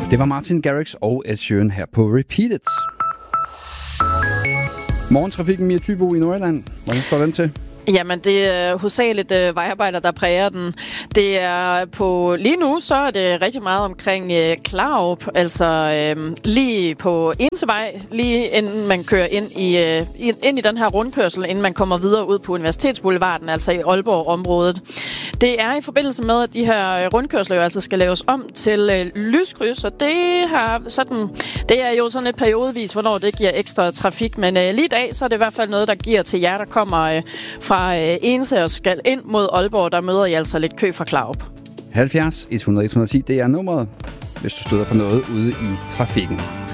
Det var Martin Garrix og Ed Sheeran her på Repeat It. Morgentrafikken Mia Thybo i Nordjylland. Hvordan står den til? Jamen, det er hovedsageligt vejarbejder, der præger den. Det er på lige nu, så er det rigtig meget omkring Klarup, altså lige på Ensevej, lige inden man kører ind i den her rundkørsel, inden man kommer videre ud på Universitetsboulevarden, altså i Aalborg-området. Det er i forbindelse med, at de her rundkørsler jo altså skal laves om til lyskryds, og det er jo sådan et periodevis, hvornår det giver ekstra trafik, men lige i dag, så er det i hvert fald noget, der giver til jer, der kommer fra Ense og skal ind mod Aalborg, der møder I altså lidt kø fra Klarup. 70 100 110, det er nummeret, hvis du støder på noget ude i trafikken.